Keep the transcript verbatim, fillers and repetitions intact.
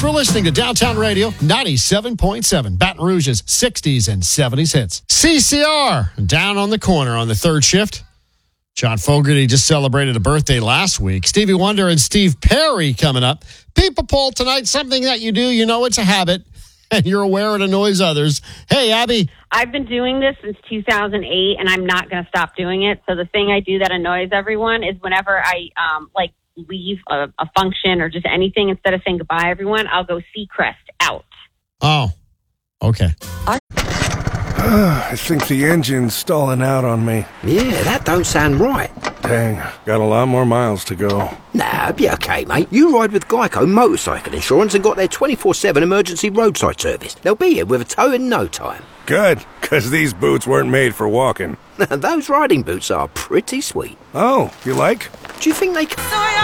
for listening to Downtown Radio ninety-seven point seven, Baton Rouge's sixties and seventies hits. C C R down on the corner on the third shift. John Fogerty just celebrated a birthday last week. Stevie Wonder and Steve Perry coming up. People poll tonight, something that you do, you know it's a habit, and you're aware it annoys others. Hey, Abby. I've been doing this since two thousand eight, and I'm not going to stop doing it. So the thing I do that annoys everyone is whenever I, um, like, leave a, a function or just anything, instead of saying goodbye, everyone, I'll go Seacrest out. Oh, okay. I, I think the engine's stalling out on me. Yeah, that don't sound right. Dang, got a lot more miles to go. Nah, be okay, mate. You ride with Geico Motorcycle Insurance and got their twenty-four seven emergency roadside service. They'll be here with a tow in no time. Good, because these boots weren't made for walking. Those riding boots are pretty sweet. Oh, you like? Do you think they can...